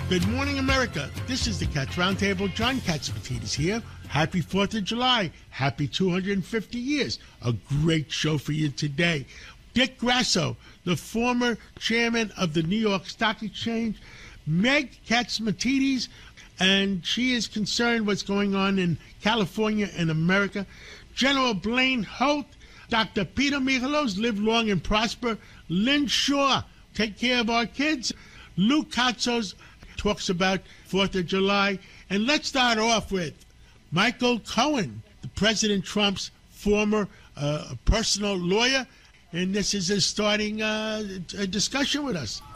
Good morning, America. This is the Cats Roundtable. John Catsimatidis here. Happy 4th of July. Happy 250 years. A great show for you today. Dick Grasso, the former chairman of the New York Stock Exchange. Meg Catsimatidis, and she is concerned what's going on in California and America. General Blaine Holt, Dr. Peter Michalos, live long and prosper. Lynn Shaw, take care of our kids. Lou Katzos talks about 4th of July. And let's start off with Michael Cohen, the President Trump's former personal lawyer. And this is starting a discussion with us.